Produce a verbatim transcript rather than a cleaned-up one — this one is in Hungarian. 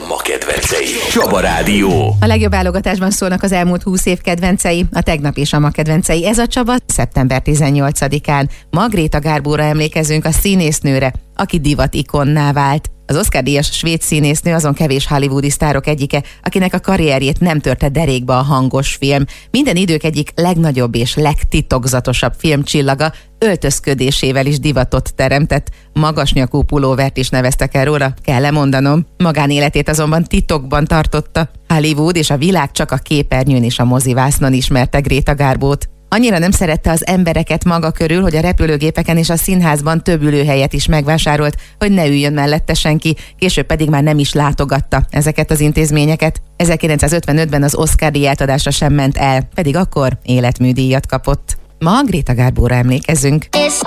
ma kedvencei. Csaba Rádió. A legjobb válogatásban szólnak az elmúlt húsz év kedvencei, a tegnap és a ma kedvencei. Ez a Csaba szeptember tizennyolcadikán. Ma Greta Garbo-ra emlékezünk, a színésznőre, aki divat ikonná vált. Az Oscar-díjas svéd színésznő azon kevés hollywoodi sztárok egyike, akinek a karrierjét nem törte derékba a hangos film. Minden idők egyik legnagyobb és legtitokzatosabb filmcsillaga öltözködésével is divatot teremtett. Magasnyakú pulóvert is neveztek el róla, kell-e mondanom. Magánéletét azonban titokban tartotta. Hollywood és a világ csak a képernyőn és a mozivásznon ismerte Greta Garbót. Annyira nem szerette az embereket maga körül, hogy a repülőgépeken és a színházban több ülőhelyet is megvásárolt, hogy ne üljön mellette senki, később pedig már nem is látogatta ezeket az intézményeket. ezerkilencszázötvenötben az Oscar-díj átadásra sem ment el, pedig akkor életműdíjat kapott. Ma Greta Garbóra emlékezünk.